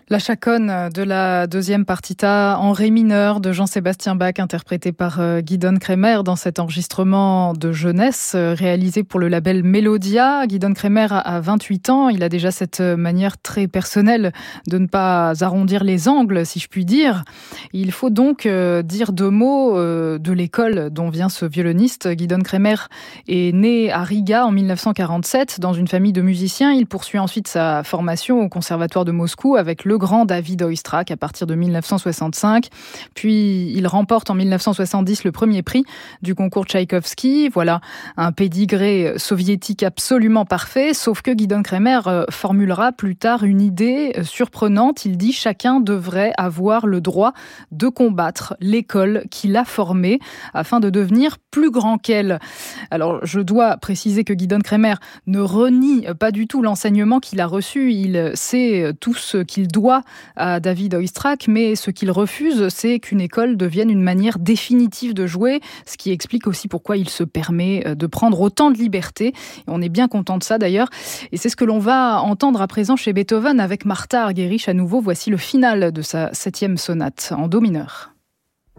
La chaconne de la deuxième partita en ré mineur de Jean-Sébastien Bach, interprété par Gidon Kremer dans cet enregistrement de jeunesse réalisé pour le label Melodia. Gidon Kremer a 28 ans, il a déjà cette manière très personnelle de ne pas arrondir les angles, si je puis dire. Il faut donc dire deux mots de l'école dont vient ce violoniste. Gidon Kremer est né à Riga en 1947 dans une famille de musiciens. Il poursuit ensuite sa formation au conservatoire de Moscou avec le grand David Oistrakh à partir de 1965. Puis il remporte en 1970 le premier prix du concours Tchaïkovski. Voilà un pédigré soviétique absolument parfait, sauf que Gidon Kremer formulera plus tard une idée surprenante. Il dit: chacun devrait avoir le droit de combattre l'école qui l'a formé afin de devenir plus grand qu'elle. Alors je dois préciser que Gidon Kremer ne renie pas du tout l'enseignement qu'il a reçu. Il sait tout ce qu'il doit à David Oistrakh, mais ce qu'il refuse, c'est qu'une école devienne une manière définitive de jouer, ce qui explique aussi pourquoi il se permet de prendre autant de liberté. Et on est bien content de ça d'ailleurs. Et c'est ce que l'on va entendre à présent chez Beethoven avec Martha Argerich à nouveau. Voici le final de sa 7e sonate en do mineur.